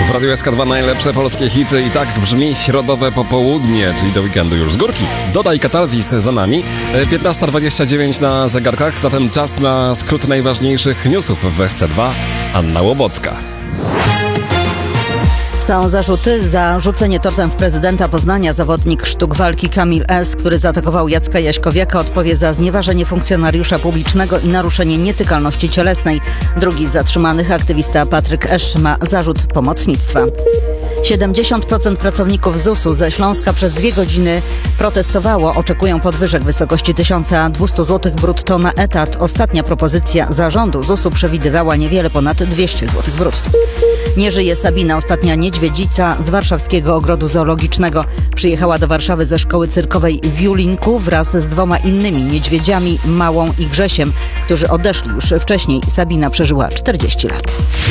W Radiu SK2 najlepsze polskie hity i tak brzmi środowe popołudnie, czyli do weekendu już z górki. Dodaj Katarzis za nami. 15:29 na zegarkach, zatem czas na skrót najważniejszych newsów w SC2. Anna Łobocka. Są zarzuty za rzucenie tortem w prezydenta Poznania. Zawodnik sztuk walki Kamil S., który zaatakował Jacka Jaśkowiaka, odpowie za znieważenie funkcjonariusza publicznego i naruszenie nietykalności cielesnej. Drugi z zatrzymanych, aktywista Patryk Esz, ma zarzut pomocnictwa. 70% pracowników ZUS-u ze Śląska przez 2 godziny protestowało. Oczekują podwyżek w wysokości 1200 zł brutto na etat. Ostatnia propozycja zarządu ZUS-u przewidywała niewiele ponad 200 zł brutto. Nie żyje Sabina, ostatnia niedźwiedzica z warszawskiego ogrodu zoologicznego. Przyjechała do Warszawy ze szkoły cyrkowej w Julinku wraz z 2 innymi niedźwiedziami, Małą i Grzesiem, którzy odeszli już wcześniej. Sabina przeżyła 40 lat.